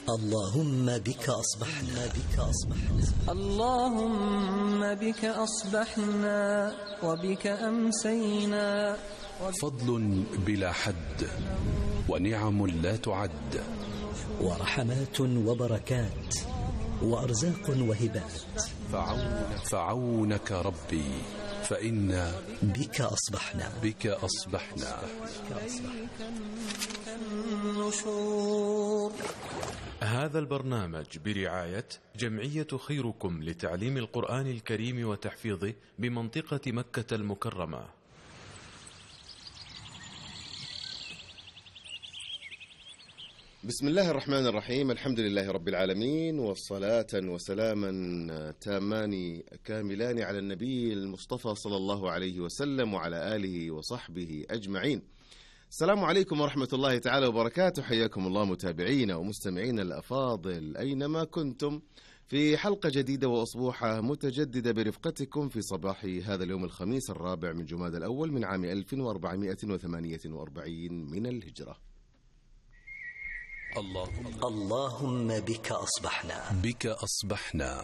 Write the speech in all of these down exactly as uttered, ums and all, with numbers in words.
اللهم بك أصبحنا بك أصبحنا اللهم بك أصبحنا وبك أمسينا. فضل بلا حد ونعم لا تعد ورحمات وبركات وأرزاق وهبات. فعونك, فعونك ربي فإنا بك أصبحنا بك أصبحنا. هذا البرنامج برعاية جمعية خيركم لتعليم القرآن الكريم وتحفيظه بمنطقة مكة المكرمة. بسم الله الرحمن الرحيم. الحمد لله رب العالمين، والصلاة وسلاما تامان كاملان على النبي المصطفى صلى الله عليه وسلم وعلى آله وصحبه أجمعين. السلام عليكم ورحمة الله تعالى وبركاته. حياكم الله متابعين ومستمعين الأفاضل أينما كنتم في حلقة جديدة وأصبوحة متجددة برفقتكم في صباح هذا اليوم الخميس الرابع من جماد الأول من عام ألف وأربعمائة وثمانية وأربعين من الهجرة. اللهم, اللهم بك أصبحنا بك أصبحنا.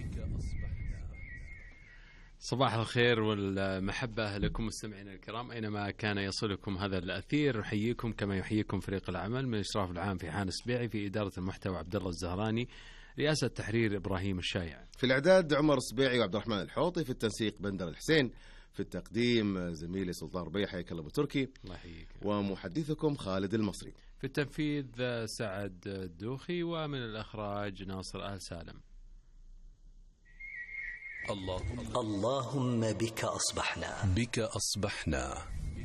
صباح الخير والمحبة لكم مستمعينا الكرام أينما كان يصلكم هذا الأثير. نحييكم كما يحييكم فريق العمل من الإشراف العام في حان السبيعي، في إدارة المحتوى عبد الله الزهراني، رئاسة تحرير إبراهيم الشايع، في الإعداد عمر السبيعي وعبد الرحمن الحوطي، في التنسيق بندر الحسين، في التقديم زميلي سلطان ربيع حياك الله أبو تركي، الله يحييك، ومحدثكم خالد المصري، في التنفيذ سعد الدوخي، ومن الإخراج ناصر آل سالم. اللهم, اللهم بك أصبحنا بك أصبحنا.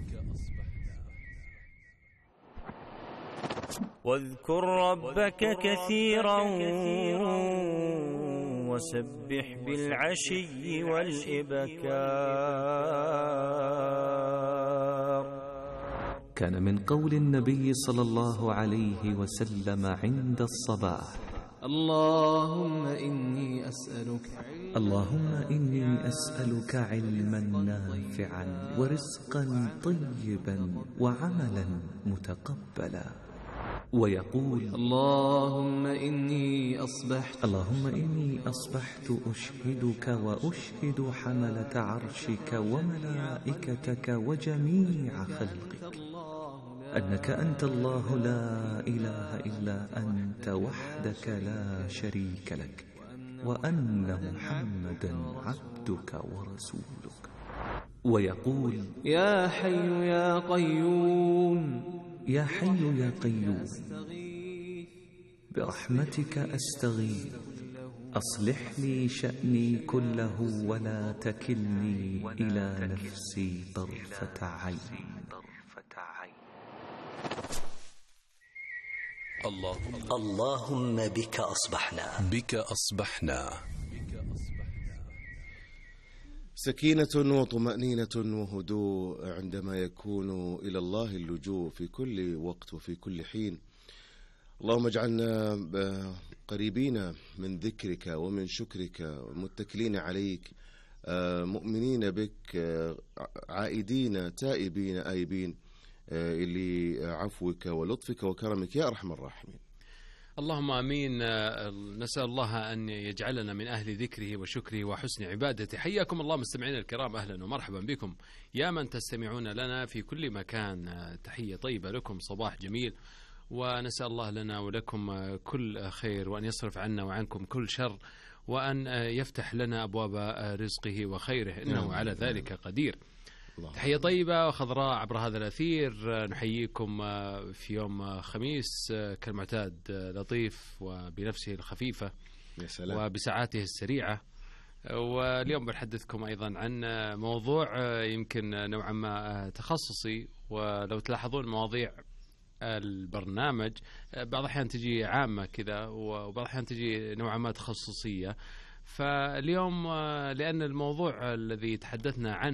واذكر ربك كثيرا وسبح بالعشي والإبكار. كان من قول النبي صلى الله عليه وسلم عند الصباح: اللهم إني أسألك اللهم إني أسألك علما نافعا ورزقا طيبا وعملا متقبلا. ويقول: اللهم إني أصبحت اللهم إني أصبحت أشهدك وأشهد حملة عرشك وملائكتك وجميع خلقك أنك أنت الله لا إله إلا أنت وحدك لا شريك لك، وأن محمدا عبدك ورسولك. ويقول: يا حي يا قيوم يا حي يا قيوم برحمتك أستغيث أصلح لي شأني كله ولا تكلني إلى نفسي طرفة عين. اللهم, اللهم بك أصبحنا بك أصبحنا. سكينة وطمأنينة وهدوء عندما يكون إلى الله اللجوء في كل وقت وفي كل حين. اللهم اجعلنا قريبين من ذكرك ومن شكرك، متكلين عليك، مؤمنين بك، عائدين تائبين آيبين لعفوك ولطفك وكرمك يا أرحم الراحمين. اللهم آمين. نسأل الله أن يجعلنا من أهل ذكره وشكره وحسن عبادته. حياكم الله مستمعينا الكرام، أهلا ومرحبا بكم يا من تستمعون لنا في كل مكان. تحية طيبة لكم، صباح جميل، ونسأل الله لنا ولكم كل خير، وأن يصرف عنا وعنكم كل شر، وأن يفتح لنا أبواب رزقه وخيره، إنه على ذلك قدير. تحية طيبة وخضراء عبر هذا الأثير. نحييكم في يوم خميس كالمعتاد، لطيف وبنفسه الخفيفة يا سلام. وبساعاته السريعة. واليوم بنحدثكم أيضا عن موضوع يمكن نوعا ما تخصصي، ولو تلاحظون مواضيع البرنامج بعض الأحيان تجي عامة كذا، وبعض الأحيان تجي نوعا ما تخصصية. فاليوم لأن الموضوع الذي تحدثنا عنه